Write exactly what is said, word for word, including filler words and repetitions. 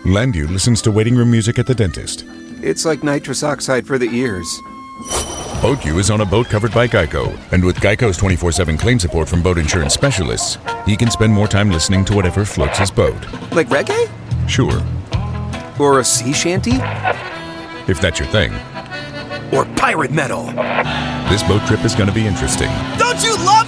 Landu listens to waiting room music at the dentist. It's like nitrous oxide for the ears. BoatU is on a boat covered by Geico, and with Geico's twenty-four seven claim support from boat insurance specialists, he can spend more time listening to whatever floats his boat. Like reggae? Sure. Or a sea shanty? If that's your thing. Or pirate metal? This boat trip is going to be interesting. Don't you love